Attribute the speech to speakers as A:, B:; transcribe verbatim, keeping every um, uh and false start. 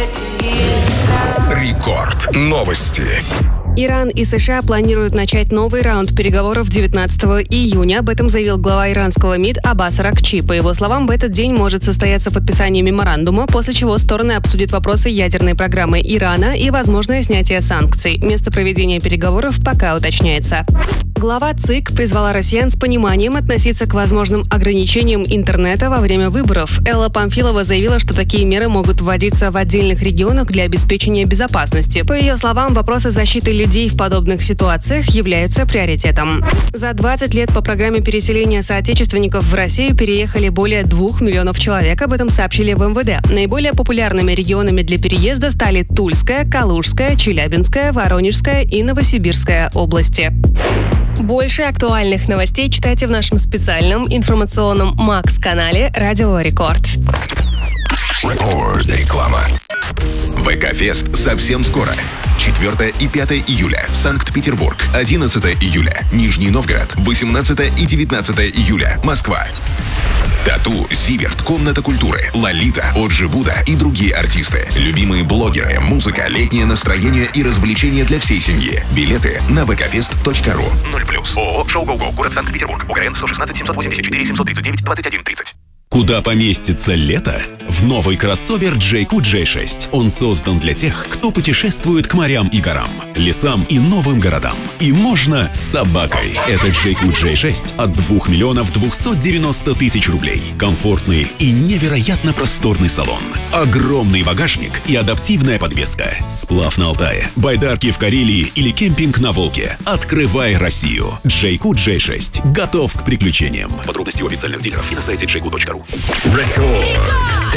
A: Рекорд. Новости.
B: Иран и США планируют начать новый раунд переговоров девятнадцатого июня. Об этом заявил глава иранского МИД Аббас Аракчи. По его словам, в этот день может состояться подписание меморандума, после чего стороны обсудят вопросы ядерной программы Ирана и возможное снятие санкций. Место проведения переговоров пока уточняется. Глава ЦИК призвала россиян с пониманием относиться к возможным ограничениям интернета во время выборов. Элла Памфилова заявила, что такие меры могут вводиться в отдельных регионах для обеспечения безопасности. По ее словам, вопросы защиты людей в подобных ситуациях являются приоритетом. За двадцать лет по программе переселения соотечественников в Россию переехали более двух миллионов человек. Об этом сообщили в эм вэ дэ. Наиболее популярными регионами для переезда стали Тульская, Калужская, Челябинская, Воронежская и Новосибирская области. Больше актуальных новостей читайте в нашем специальном информационном Макс-канале «Радио Рекорд».
A: Рекорд. Реклама.
C: ВК-фест совсем скоро. четвёртого и пятого июля. Санкт-Петербург. одиннадцатого июля. Нижний Новгород. восемнадцатого и девятнадцатого июля. Москва. Тату, Зиверт, Комната культуры, Лолита, Оджи Буда и другие артисты. Любимые блогеры, музыка, летнее настроение и развлечения для всей семьи. Билеты на вэ ка фест точка ру. ноль плюс. ООО «Шоу Го-Го», город Санкт-Петербург. УГРН сто шестнадцать семьсот восемьдесят четыре семьсот тридцать девять двадцать один тридцать.
D: Куда поместится лето? В новый кроссовер джей кью джей шесть. Он создан для тех, кто путешествует к морям и горам, лесам и новым городам. И можно с собакой. Это джей кью джей шесть от двух миллионов двухсот девяноста тысяч рублей. Комфортный и невероятно просторный салон. Огромный багажник и адаптивная подвеска. Сплав на Алтае, байдарки в Карелии или кемпинг на Волге. Открывай Россию. джей кью джей шесть. Готов к приключениям. Подробности у официальных дилеров и на сайте джей кью точка ру.
A: Рекорд.